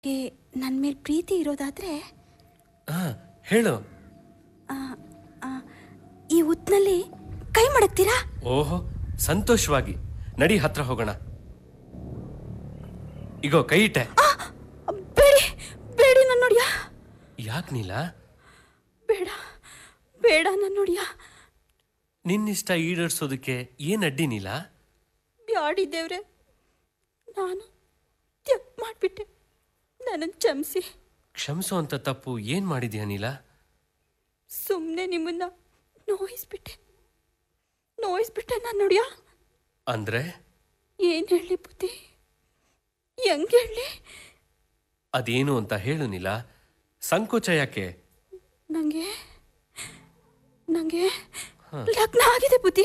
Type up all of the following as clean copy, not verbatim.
ನನ್ನ ಮೇಲೆ ಪ್ರೀತಿ ಇರೋದಾದ್ರೆ ಹೇಳು. ಈ ಹೊತ್ನಲ್ಲಿ ಕೈ ಮಡಗ್ತೀರಾ? ಓಹೋ, ಸಂತೋಷವಾಗಿ ನಡಿ, ಹತ್ರ ಹೋಗೋಣ. ಇಗೋ ಕೈ ಇಟ್ಟೆ. ಬೇಡಿ ಬೇಡಿ ನನ್ನ ನೋಡಿಯ. ಯಾಕೆ ನೀಲ? ಬೇಡ ಬೇಡ ನನ್ನ ನೋಡಿಯ. ನಿನ್ನಿಷ್ಟ ಈಡೇರಿಸೋದಕ್ಕೆ ಏನ್ ಅಡ್ಡಿ ನೀಲ? ಬ್ಯಾಡಿದ್ದೇವ್ರೆ, ನಾನು ತಪ್ಪು ಮಾಡಿಬಿಟ್ಟೆ, ನನ್ನನ್ನು ಕ್ಷಮಿಸಿ. ಕ್ಷಮಿಸೋ ಅಂತ ತಪ್ಪು ಏನ್ ಮಾಡಿದ್ಯಾ ನೀಲ? ಸುಮ್ಮನೆ ನಿಮ್ಮನ್ನ ನೋಯಿಸ್ಬಿಟ್ಟೆ ನಾನು ನೋಡಿಯ. ಅಂದ್ರೆ ಏನ್ ಹೇಳಿ ಬುದ್ಧಿ, ಹೆಂಗೆ ಹೇಳಿ? ಅದೇನು ಅಂತ ಹೇಳು ನೀಲ, ಸಂಕೋಚ ಯಾಕೆ? ನಂಗೆ ಲಗ್ನ ಆಗಿದೆ ಬುದ್ಧಿ.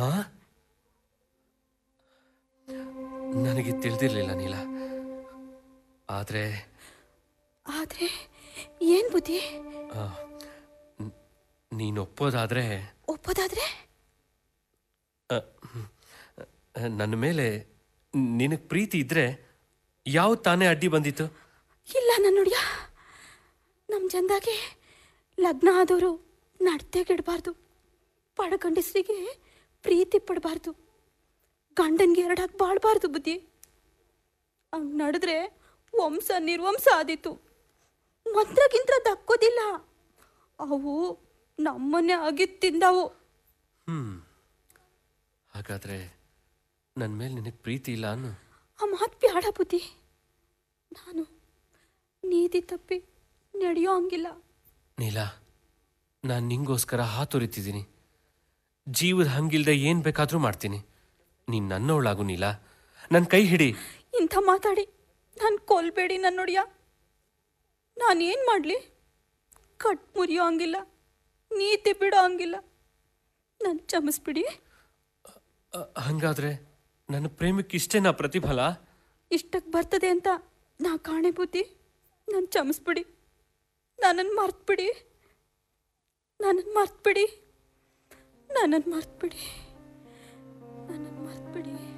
ನನಗೆ ತಿಳಿದಿರ್ಲಿಲ್ಲ ನೀಲ. ಆದ್ರೆ ಏನ್ ಬುದ್ಧಿ? ನೀನು ಒಪ್ಪೋದಾದ್ರೆ ನನ್ನ ಮೇಲೆ ನಿನಗೆ ಪ್ರೀತಿ ಇದ್ರೆ ಯಾವ ತಾನೇ ಅಡ್ಡಿ ಬಂದಿತ್ತು? ಇಲ್ಲ ನನ್ನ ನೋಡಿಯ, ನಮ್ಮ ಜನದಾಗೆ ಲಗ್ನ ಆದವರು ನಡ್ತೆಗಿಡಬಾರ್ದು, ಪಡಗಂಡಸರಿಗೆ ಪ್ರೀತಿ ಪಡಬಾರ್ದು, ಗಂಡನ್ಗೆ ಎರಡಾಗಿ ಬಾಳ್ಬಾರ್ದು ಬುದ್ಧಿ. ಹಂಗೆ ನಡೆದ್ರೆ ವಂಶ ನಿರ್ವಂಶ ಆದೀತು. ಮಂತ್ರಗಿಂತ್ರ ದಕ್ಕೋದಿಲ್ಲ, ಅವು ನಮ್ಮನ್ನೇ ಆಗಿದ್ದು ತಿಂದವು. ಹಾಗಾದ್ರೆ ನನ್ನ ಮೇಲೆ ನಿನಗೆ ಪ್ರೀತಿ ಇಲ್ಲ ಅನ್ನು? ಆ ಮಾತು ಬ್ಯಾಡ ಬುದ್ಧಿ. ನಾನು ನೀತಿ ತಪ್ಪಿ ನಡೆಯೋ ಹಂಗಿಲ್ಲ. ನೀಲ, ನಾನು ನಿಂಗೋಸ್ಕರ ಹಾತೊರಿತಿದ್ದೀನಿ. ಜೀವದ ಹಂಗಿಲ್ದೆ ಏನ್ ಬೇಕಾದ್ರೂ ಮಾಡ್ತೀನಿ. ನೀನ್ ನನ್ನವಳಾಗು ನೀಲ, ನನ್ನ ಕೈ ಹಿಡಿ. ಇಂಥ ಮಾತಾಡಿ ನಾನು ಕೊಲ್ಬೇಡಿ ನನ್ನ ನೋಡಿಯ. ನಾನೇನು ಮಾಡಲಿ? ಕಟ್ ಮುರಿಯೋ ಹಂಗಿಲ್ಲ, ನೀತಿ ಬಿಡೋ ಹಂಗಿಲ್ಲ. ನನ್ನ ಕ್ಷಮಿಸ್ಬಿಡಿ. ಹಂಗಾದ್ರೆ ನನ್ನ ಪ್ರೇಮಕ್ಕೆ ಇಷ್ಟೇನಾ ಪ್ರತಿಫಲ? ಇಷ್ಟಕ್ಕೆ ಬರ್ತದೆ ಅಂತ ನಾ ಕಾಣೆ ಬುದ್ಧಿ. ನನ್ನ ಕ್ಷಮಿಸ್ಬಿಡಿ, ನನ್ನನ್ನು ಮರ್ತ್ಬಿಡಿ. ನನ್ನನ್ನು ಮರ್ತ್ಬಿಡಿ.